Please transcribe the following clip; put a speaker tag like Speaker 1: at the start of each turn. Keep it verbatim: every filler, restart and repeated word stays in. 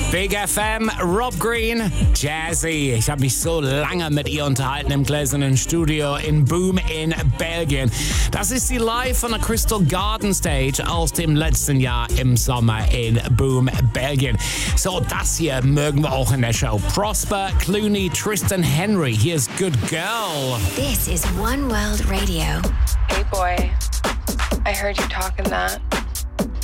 Speaker 1: Big F M, Rob Green, Jazzy. Ich habe mich so lange mit ihr unterhalten im gläsernen Studio in Boom in Belgien. Das ist sie live von der Crystal Garden Stage aus dem letzten Jahr im Sommer in Boom, Belgien. So, das hier mögen wir auch in der Show. Prosper Clooney, Tristan Henry. Hier ist Good Girl.
Speaker 2: This is One World Radio.
Speaker 3: Hey boy, I heard you talking that.